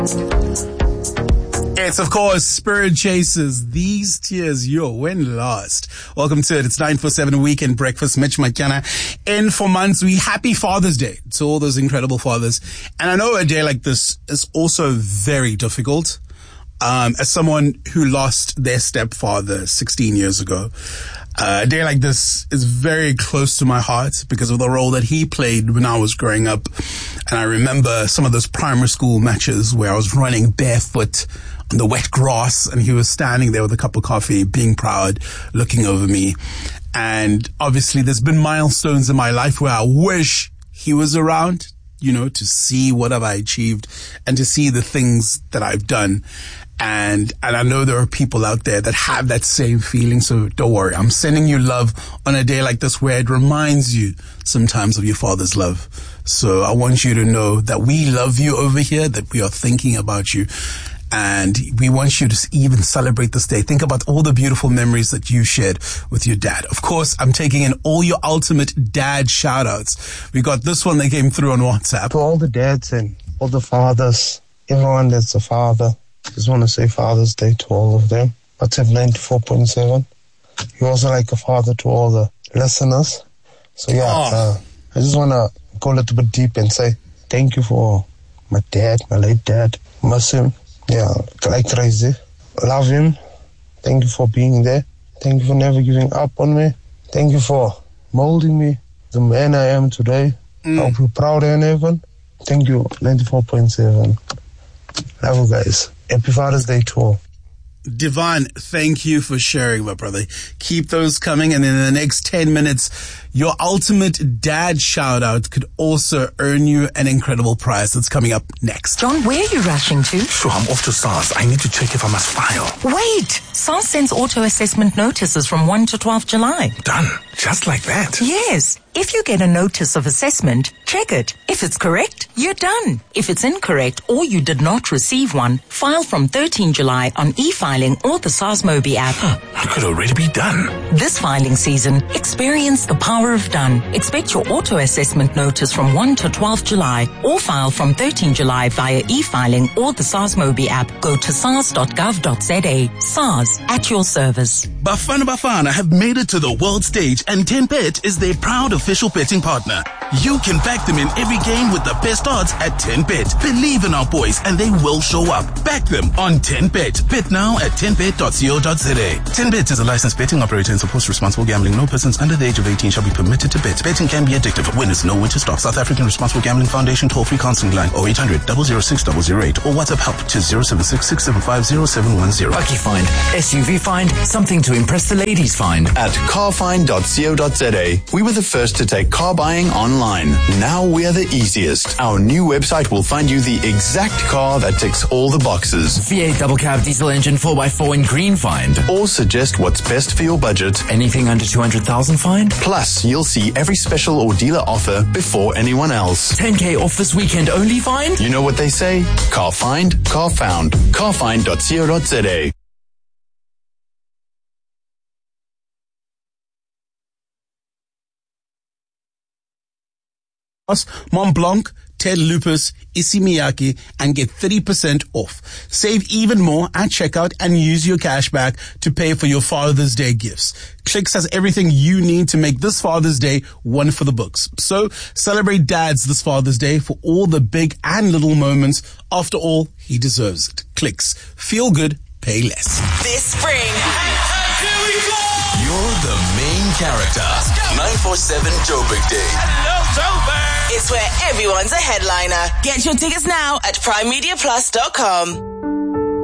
It's, of course, Spirit Chasers. These tears, when last? Welcome to it. It's 947 Weekend Breakfast. Mitch McKenna in for months. Happy Father's Day to all those incredible fathers. And I know a day like this is also very difficult. As someone who lost their stepfather 16 years ago, a day like this is very close to my heart because of the role that he played when I was growing up. And I remember some of those primary school matches where I was running barefoot on the wet grass and he was standing there with a cup of coffee, being proud, looking over me. And obviously there's been milestones in my life where I wish he was around, to see what have I achieved and to see the things that I've done. And I know there are people out there that have that same feeling. So don't worry. I'm sending you love on a day like this where it reminds you sometimes of your father's love. So I want you to know that we love you over here, that we are thinking about you. And we want you to even celebrate this day. Think about all the beautiful memories that you shared with your dad. Of course, I'm taking in all your ultimate dad shout outs. We got this one that came through on WhatsApp. To all the dads and all the fathers, everyone that's a father. Just want to say Father's Day to all of them. WhatsApp 94.7. You're also like a father to all the listeners. So I just want to go a little bit deep and say thank you for my dad, my late dad. Miss him. Like Tracy. Love him. Thank you for being there. Thank you for never giving up on me. Thank you for molding me the man I am today. I hope you're proud in heaven. Thank you, 94.7. Love you guys. Happy Father's Day to all. Divine, thank you for sharing, my brother. Keep those coming, and in the next 10 minutes, your ultimate dad shout-out could also earn you an incredible prize that's coming up next. John, where are you rushing to? Sure, I'm off to SARS. I need to check if I must file. Wait! SARS sends auto-assessment notices from 1 to 12 July. Done. Just like that? Yes. If you get a notice of assessment, check it. If it's correct, you're done. If it's incorrect or you did not receive one, file from 13 July on e-filing or the SARS Mobi app. I could already be done. This filing season, experience the power of done. Expect your auto-assessment notice from 1 to 12 July or file from 13 July via e-filing or the SARS Mobi app. Go to sars.gov.za. SARS, at your service. Bafana have made it to the world stage and 10Bet is their proud official betting partner. You can back them in every game with the best odds at 10Bet. Believe in our boys and they will show up. Back them on 10Bet. Bet now at 10bet.co.za. 10Bet is a licensed betting operator and supports responsible gambling. No persons under the age of 18 shall be permitted to bet. Betting can be addictive. Winners know when to stop. South African Responsible Gambling Foundation toll-free counseling line 0800 006 008 or WhatsApp help to 076 675 0710. Lucky Find, SUV Find, something to impress the ladies find. At carfind.co.za, we were the first to take car buying online. Now we are the easiest. Our new website will find you the exact car that ticks all the boxes. V8 double cab diesel engine 4x4 in green find. Or suggest what's best for your budget. Anything under 200,000 find. Plus, you'll see every special or dealer offer before anyone else. 10K off this weekend only find. You know what they say? Car find, car found. Carfind.co.za. Mont Blanc, Ted Lupus, Isimiyaki, and get 30% off. Save even more at checkout and use your cashback to pay for your Father's Day gifts. Clicks has everything you need to make this Father's Day one for the books. So celebrate dads this Father's Day for all the big and little moments. After all, he deserves it. Clicks. Feel good, pay less. This spring. Here we go! You're the main character. 947 Joburg Day. Hello, Joburg! It's where everyone's a headliner. Get your tickets now at primemediaplus.com.